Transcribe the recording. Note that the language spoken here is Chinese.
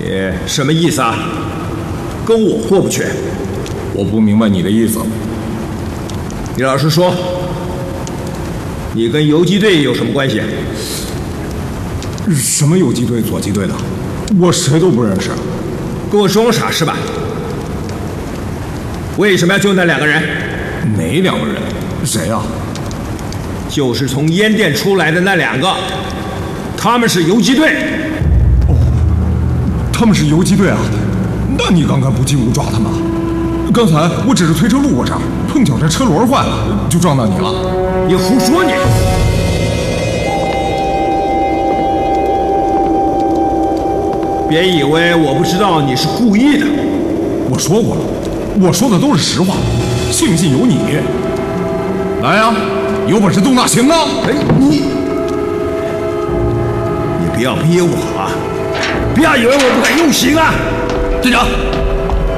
你什么意思啊？跟我过不去？ 我不明白你的意思。 你老实说，你跟游击队有什么关系？ 什么游击队、左击队的，我谁都不认识。 跟我装傻是吧？为什么要救那2个人？ 哪2个人？谁呀？ 就是从烟店出来的那2个，他们是游击队。 哦，他们是游击队啊？那你刚才不进屋抓他们？刚才我只是推车路过这儿，碰巧这车轮坏了，就撞到你了。 你胡说你！别以为我不知道你是故意的。 我说过了，我说的都是实话，信不信由你。来呀，有本事动大刑啊！ 哎，你不要逼我啊！不要以为我不敢用刑啊！ 队长。